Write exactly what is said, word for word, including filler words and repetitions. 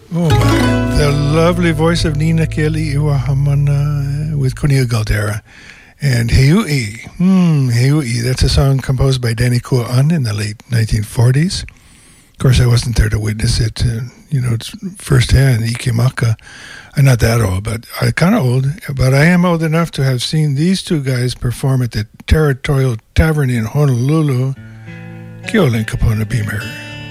Oh my, the lovely voice of Nina Kelly Iwahamana with Kunia Galdera. And Heiui, hmm, Heiui, that's a song composed by Danny Kua'an in the late nineteen forties. Of course, I wasn't there to witness it, uh, you know, it's firsthand, Ikemaka. I'm not that old, but I'm kind of old, but I am old enough to have seen these two guys perform at the Territorial Tavern in Honolulu. Kia ora, Kapona Beamer.